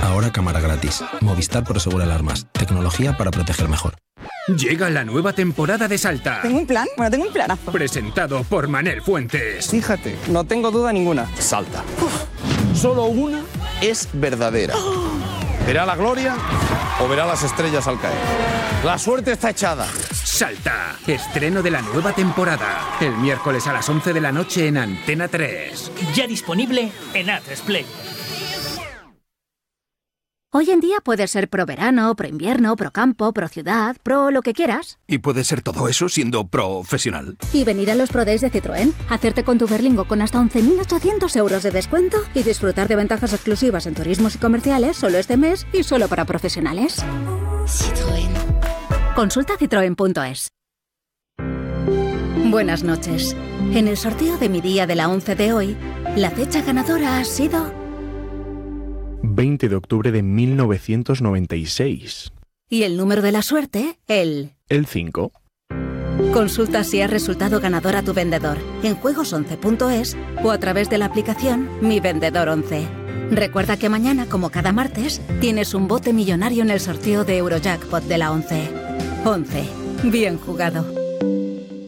Ahora cámara gratis. Movistar Prosegur Alarmas. Tecnología para proteger mejor. Llega la nueva temporada de Salta. ¿Tengo un plan? Bueno, tengo un planazo. Presentado por Manel Fuentes. Fíjate, no tengo duda ninguna. Salta. Solo una es verdadera. ¿Verá la gloria o verá las estrellas al caer? La suerte está echada. Salta. Estreno de la nueva temporada. El miércoles a las 11 de la noche en Antena 3. Ya disponible en Atresplay. Hoy en día puedes ser pro verano, pro invierno, pro campo, pro ciudad, pro lo que quieras. ¿Y puedes ser todo eso siendo profesional? Y venir a los Pro Days de Citroën, hacerte con tu Berlingo con hasta 11.800 euros de descuento y disfrutar de ventajas exclusivas en turismos y comerciales solo este mes y solo para profesionales. Citroën. Consulta citroen.es. Buenas noches. En el sorteo de mi día de la 11 de hoy, la fecha ganadora ha sido 20 de octubre de 1996. Y el número de la suerte, el 5. Consulta si has resultado ganador a tu vendedor en juegos11.es o a través de la aplicación Mi Vendedor 11. Recuerda que mañana, como cada martes, tienes un bote millonario en el sorteo de Eurojackpot de la 11. 11. Bien jugado.